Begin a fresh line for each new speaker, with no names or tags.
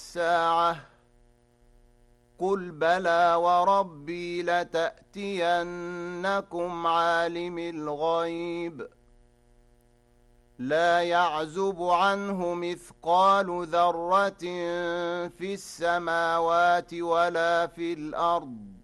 الساعة قل بلى وربي لتأتينكم عالم الغيب لا يعزب عنه مثقال ذرة في السماوات ولا في الأرض